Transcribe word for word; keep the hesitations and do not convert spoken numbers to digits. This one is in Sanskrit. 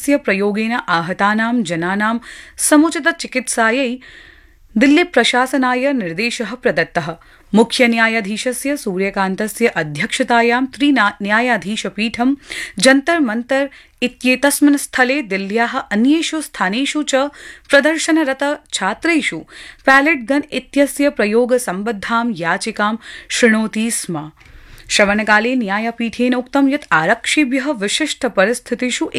इत्यस्य प्रयोगेन आहतानां जनानां समुचित चिकित्सायै दिल्ली प्रशासनाय निर्देशः प्रदत्तः। मुख्य न्यायाधीशस्य सूर्यकान्तस्य अध्यक्षतायां त्रिन्यायाधीशपीठं जन्तर मंतर इत्येतस्मिन् स्थले दिल्ल्याः अन्येषु स्थानेषु च प्रदर्शनरत छात्रेषु पैलेट गन इत्यस्य प्रयोग सम्बद्धां याचिकां शृणोति स्म। श्रवणकाले न्यायपीठेन उक्तं यत् आरक्षिभ्यः विशिष्ट परिस्थितिषु